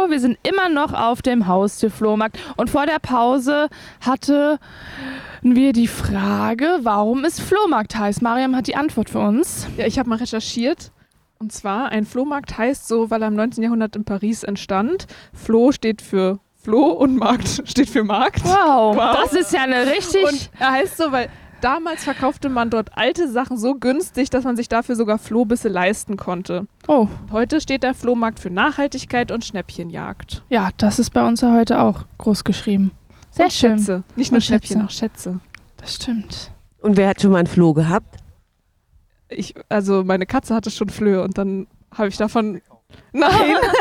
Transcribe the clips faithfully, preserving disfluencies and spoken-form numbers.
Wir sind immer noch auf dem Haustierflohmarkt. Und vor der Pause hatten wir die Frage, warum es Flohmarkt heißt. Mariam hat die Antwort für uns. Ja, ich habe mal recherchiert. Und zwar, ein Flohmarkt heißt so, weil er im neunzehnten Jahrhundert in Paris entstand. Floh steht für Floh und Markt steht für Markt. Wow, wow. Das ist ja eine richtig... Und er heißt so, weil damals verkaufte man dort alte Sachen so günstig, dass man sich dafür sogar Flohbisse leisten konnte. Oh. Heute steht der Flohmarkt für Nachhaltigkeit und Schnäppchenjagd. Ja, das ist bei uns ja heute auch groß geschrieben. Sehr und schön. Schätze. Nicht nur Und Schnäppchen, Schätze. auch Schätze. Das stimmt. Und wer hat schon mal einen Floh gehabt? Ich, also meine Katze hatte schon Flöhe und dann habe ich davon... Nein!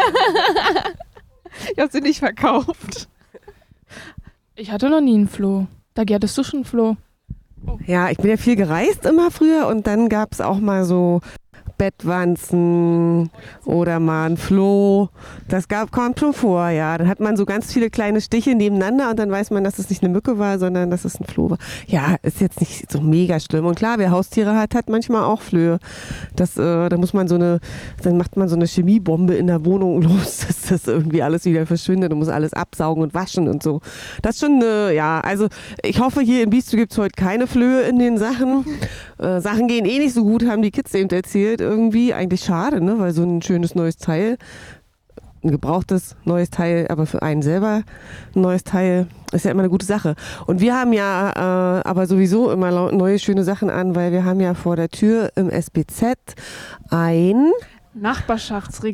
Ich habe sie nicht verkauft. Ich hatte noch nie einen Floh. Da hattest du schon einen Floh. Ja, ich bin ja viel gereist immer früher und dann gab es auch mal so Bettwanzen oder mal ein Floh. Das gab, kommt schon vor, ja. Dann hat man so ganz viele kleine Stiche nebeneinander und dann weiß man, dass es nicht eine Mücke war, sondern dass es ein Floh war. Ja, ist jetzt nicht so mega schlimm. Und klar, wer Haustiere hat, hat manchmal auch Flöhe. Das, äh, da muss man so eine, dann macht man so eine Chemiebombe in der Wohnung los, dass das irgendwie alles wieder verschwindet und muss alles absaugen und waschen und so. Das ist schon, äh, ja, also ich hoffe, hier in Bistro gibt es heute keine Flöhe in den Sachen. Äh, Sachen gehen eh nicht so gut, haben die Kids eben erzählt. Irgendwie eigentlich schade, ne? Weil so ein schönes neues Teil, ein gebrauchtes neues Teil, aber für einen selber ein neues Teil ist ja immer eine gute Sache. Und wir haben ja äh, aber sowieso immer neue schöne Sachen an, weil wir haben ja vor der Tür im S B Z ein Nachbarschaftsregal.